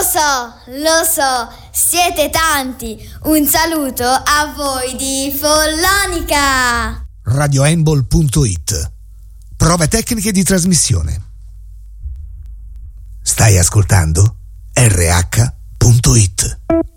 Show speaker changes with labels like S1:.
S1: Lo so, siete tanti. Un saluto a voi di Follonica.
S2: radioembol.it. Prove tecniche di trasmissione. Stai ascoltando RH.it.